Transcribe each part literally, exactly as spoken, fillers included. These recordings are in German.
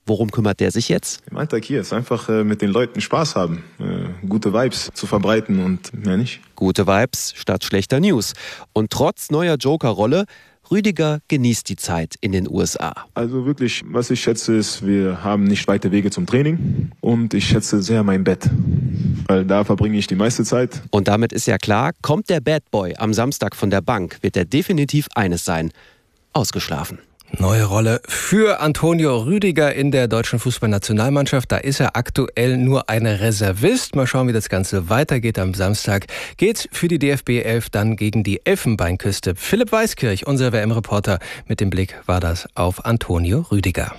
Worum kümmert der sich jetzt? Im Alltag hier ist einfach äh, mit den Leuten Spaß haben, äh, gute Vibes zu verbreiten und mehr nicht. Gute Vibes statt schlechter News. Und trotz neuer Joker-Rolle, Rüdiger genießt die Zeit in den U S A. Also wirklich, was ich schätze, ist, wir haben nicht weite Wege zum Training und ich schätze sehr mein Bett, weil da verbringe ich die meiste Zeit. Und damit ist ja klar, kommt der Bad Boy am Samstag von der Bank, wird er definitiv eines sein: ausgeschlafen. Neue Rolle für Antonio Rüdiger in der deutschen Fußballnationalmannschaft. Da ist er aktuell nur ein Reservist. Mal schauen, wie das Ganze weitergeht. Am Samstag geht's für die D F B elf dann gegen die Elfenbeinküste. Philipp Weiskirch, unser W M-Reporter, mit dem Blick war das auf Antonio Rüdiger.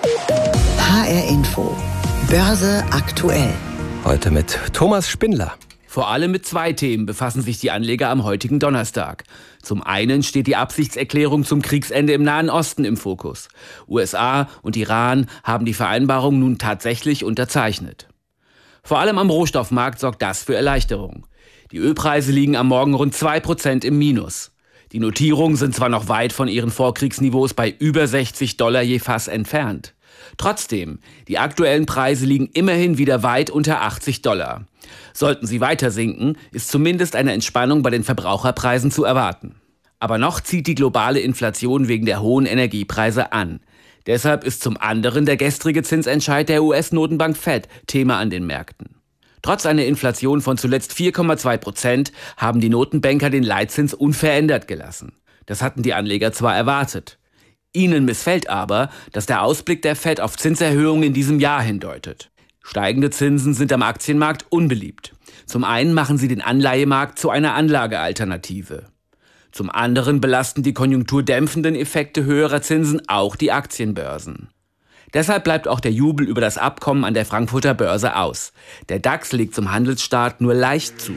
H R Info. Börse aktuell. Heute mit Thomas Spindler. Vor allem mit zwei Themen befassen sich die Anleger am heutigen Donnerstag. Zum einen steht die Absichtserklärung zum Kriegsende im Nahen Osten im Fokus. U S A und Iran haben die Vereinbarung nun tatsächlich unterzeichnet. Vor allem am Rohstoffmarkt sorgt das für Erleichterung. Die Ölpreise liegen am Morgen rund zwei Prozent im Minus. Die Notierungen sind zwar noch weit von ihren Vorkriegsniveaus bei über sechzig Dollar je Fass entfernt. Trotzdem, die aktuellen Preise liegen immerhin wieder weit unter achtzig Dollar. Sollten sie weiter sinken, ist zumindest eine Entspannung bei den Verbraucherpreisen zu erwarten. Aber noch zieht die globale Inflation wegen der hohen Energiepreise an. Deshalb ist zum anderen der gestrige Zinsentscheid der U S-Notenbank Fed Thema an den Märkten. Trotz einer Inflation von zuletzt vier Komma zwei Prozent haben die Notenbanker den Leitzins unverändert gelassen. Das hatten die Anleger zwar erwartet. Ihnen missfällt aber, dass der Ausblick der Fed auf Zinserhöhungen in diesem Jahr hindeutet. Steigende Zinsen sind am Aktienmarkt unbeliebt. Zum einen machen sie den Anleihemarkt zu einer Anlagealternative. Zum anderen belasten die konjunkturdämpfenden Effekte höherer Zinsen auch die Aktienbörsen. Deshalb bleibt auch der Jubel über das Abkommen an der Frankfurter Börse aus. Der DAX legt zum Handelsstart nur leicht zu.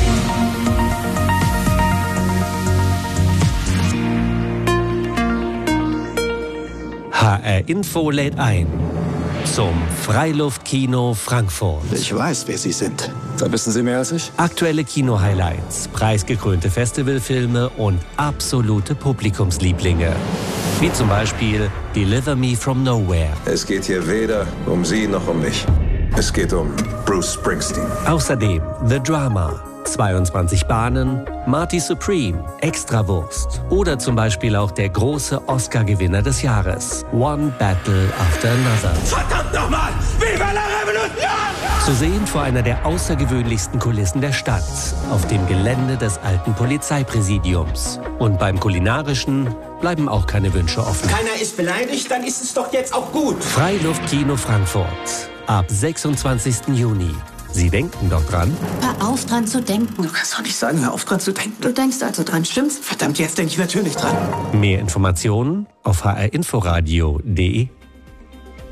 H R Info lädt ein zum Freiluftkino Frankfurt. Ich weiß, wer Sie sind. Da wissen Sie mehr als ich. Aktuelle Kino-Highlights, preisgekrönte Festivalfilme und absolute Publikumslieblinge. Wie zum Beispiel Deliver Me From Nowhere. Es geht hier weder um Sie noch um mich. Es geht um Bruce Springsteen. Außerdem The Drama, zweiundzwanzig Bahnen, Marty Supreme, Extrawurst oder zum Beispiel auch der große Oscar-Gewinner des Jahres, One Battle After Another. Verdammt nochmal! Viva la Revolution! Zu sehen vor einer der außergewöhnlichsten Kulissen der Stadt, auf dem Gelände des alten Polizeipräsidiums. Und beim Kulinarischen bleiben auch keine Wünsche offen. Keiner ist beleidigt, dann ist es doch jetzt auch gut. Freiluftkino Frankfurt, ab sechsundzwanzigsten Juni. Sie denken doch dran? Hör auf, dran zu denken. Du kannst doch nicht sagen, hör auf, dran zu denken. Du denkst also dran, stimmt's? Verdammt, jetzt denke ich natürlich dran. Mehr Informationen auf h r inforadio punkt d e.